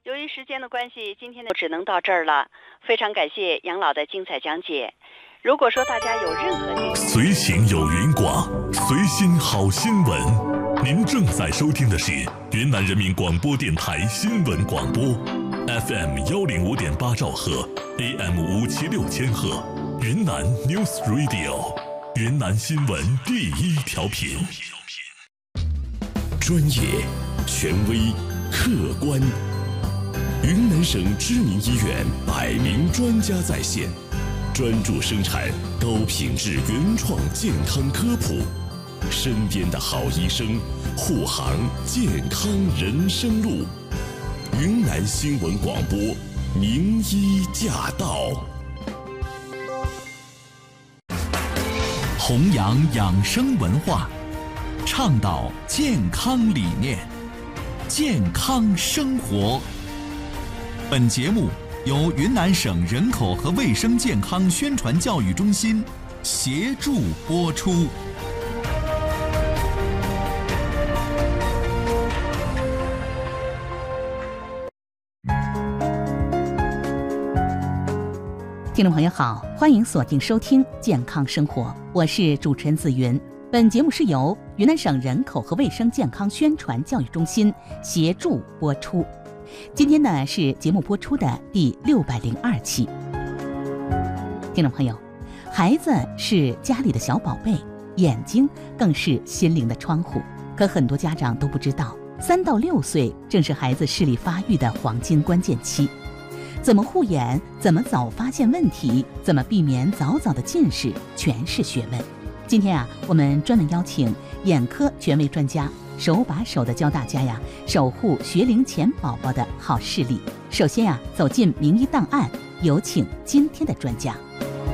由于时间的关系，今天的只能到这儿了。非常感谢杨老的精彩讲解。如果说大家有任何随行有云广，随心好新闻。您正在收听的是云南人民广播电台新闻广播 ，FM 105.8兆赫 ，AM 576千赫，云南 News Radio， 云南新闻第一调频。专业、权威、客观。云南省知名医院100名专家在线，专注生产高品质原创健康科普，身边的好医生护航健康人生路。云南新闻广播，名医驾到， 弘扬养生文化，倡导健康理念，健康生活。本节目由云南省人口和卫生健康宣传教育中心协助播出。 听众朋友好，欢迎锁定收听健康生活，我是主持人子云。本节目是由云南省人口和卫生健康宣传教育中心协助播出。今天呢是节目播出的第602期。听众朋友，孩子是家里的小宝贝，眼睛更是心灵的窗户。可很多家长都不知道，3到6岁正是孩子视力发育的黄金关键期。怎么护眼，怎么早发现问题，怎么避免早早的近视，全是学问。今天我们专门邀请眼科权威专家手把手的教大家守护学龄前宝宝的好视力。首先走进名医档案，有请今天的专家。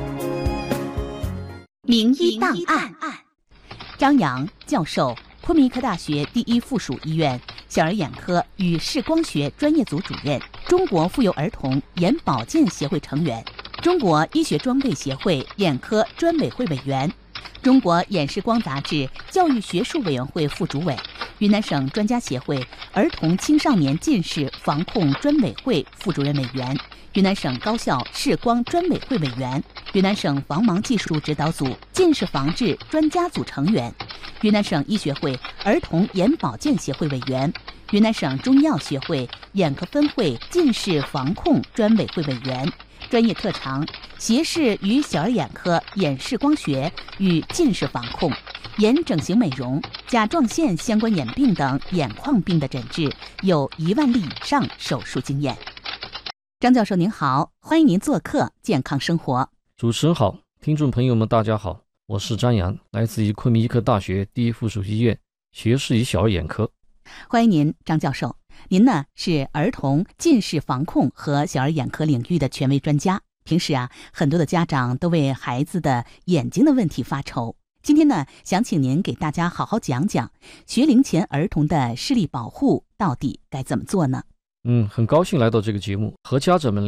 名医档案，张扬教授，昆明医科大学第一附属医院小儿眼科与视光学专业组主任，中国妇幼儿童眼保健协会成员，中国医学装备协会眼科专委会委员，中国眼视光杂志教育学术委员会副主委，云南省专家协会儿童青少年近视防控专委会副主任委员，云南省高校视光专委会委员，云南省防盲技术指导组近视防治专家组成员，云南省医学会儿童眼保健协会委员，云南省中医药学会眼科分会近视防控专委会委员，专业特长斜视与小儿眼科眼视光学与近视防控、眼整形美容、甲状腺相关眼病等眼眶病的诊治有1万例以上手术经验。张教授您好，欢迎您做客健康生活。 主持人好，听众朋友们大家好，我是张扬，来自于昆明医科大学第一附属医院学士与小儿眼科。 欢迎您，张教授。您呢是儿童近视防控和小儿眼科领域的权威专家。平时很多的家长都为孩子的眼睛的问题发愁。今天呢，想请您给大家好好讲讲学龄前儿童的视力保护到底该怎么做呢？ 很高兴来到这个节目，和家长们